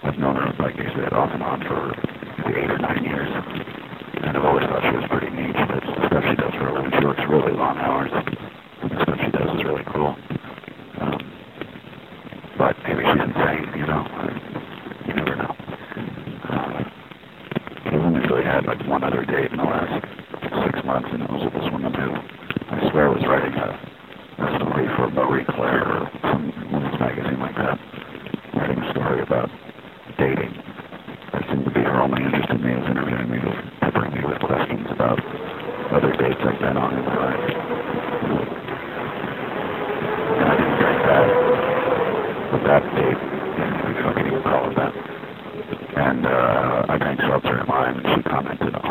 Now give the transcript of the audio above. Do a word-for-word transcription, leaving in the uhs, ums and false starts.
I've known her, like I said, off and on for maybe eight or nine years. And I've always thought she was pretty neat. But the stuff she does for a living, she works really long hours. And the stuff she does is really cool. Um, but maybe she's insane, you know? You never know. Uh, I've only really had like one other date in the last six months, and it was with this woman who I swear was writing a, a story for Marie Claire or some women's magazine like that, writing a story about dating. That seemed to be her only interest in me, was interviewing me, with, peppering me with questions about other dates I've been on in my life. And I didn't drink that. But that date, if I can even call it that. And uh, I drank seltzer and lime, and she commented on